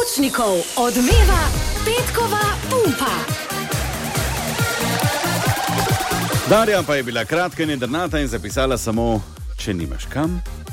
Zvočnikov odmeva petkova pumpa. Darja pa je bila kratka in jedrnata in zapisala samo, če nimaš kam,